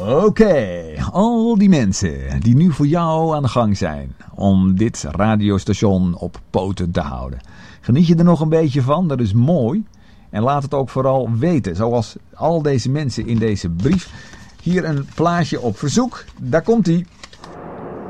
Oké, al die mensen die nu voor jou aan de gang zijn om dit radiostation op poten te houden. Geniet je er nog een beetje van? Dat is mooi. En laat het ook vooral weten, zoals al deze mensen in deze brief. Hier een plaatje op verzoek. Daar komt ie.